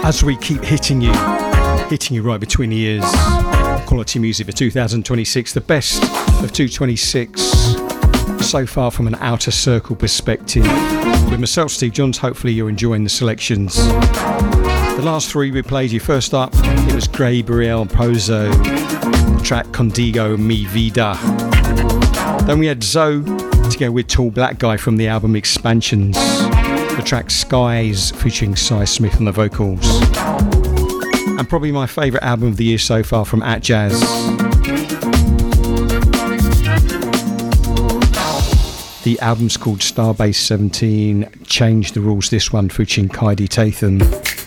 As we keep hitting you right between the ears. Quality music for 2026, the best of 226 so far from an outer circle perspective. With myself, Steve Johns, hopefully you're enjoying the selections. The last three we played you. First up, it was Gabriel Pozo, the track Contigo Mi Vida. Then we had Zoe together with Tall Black Guy from the album Expansions, the track Skies featuring Cy Smith on the vocals. And probably my favourite album of the year so far from Atjazz. The album's called Starbase 17, Change the Rules, this one featuring Kaidi Tatham.